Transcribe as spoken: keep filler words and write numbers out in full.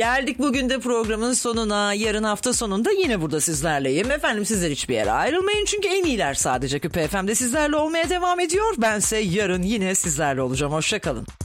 Geldik bugün de programın sonuna. Yarın hafta sonunda yine burada sizlerleyim. Efendim sizler hiçbir yere ayrılmayın çünkü en iyiler sadece Küpe F M'de sizlerle olmaya devam ediyor. Bense yarın yine sizlerle olacağım. Hoşça kalın.